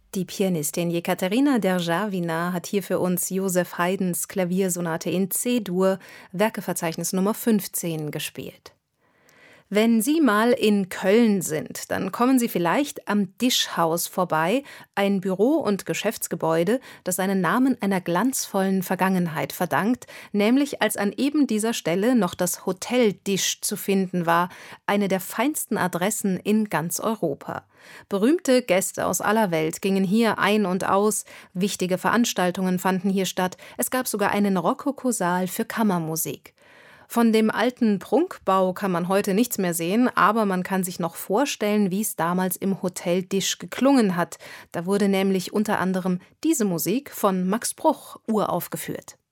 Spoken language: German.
Die Pianistin Jekaterina Derjawina hat hier für uns Joseph Haydns Klaviersonate in C-Dur, Werkeverzeichnis Nummer 15, gespielt. Wenn Sie mal in Köln sind, dann kommen Sie vielleicht am Dischhaus vorbei, ein Büro- und Geschäftsgebäude, das seinen Namen einer glanzvollen Vergangenheit verdankt, nämlich als an eben dieser Stelle noch das Hotel Disch zu finden war, eine der feinsten Adressen in ganz Europa. Berühmte Gäste aus aller Welt gingen hier ein und aus, wichtige Veranstaltungen fanden hier statt, es gab sogar einen Rokokosaal für Kammermusik. Von dem alten Prunkbau kann man heute nichts mehr sehen, aber man kann sich noch vorstellen, wie es damals im Hotel Disch geklungen hat. Da wurde nämlich unter anderem diese Musik von Max Bruch uraufgeführt.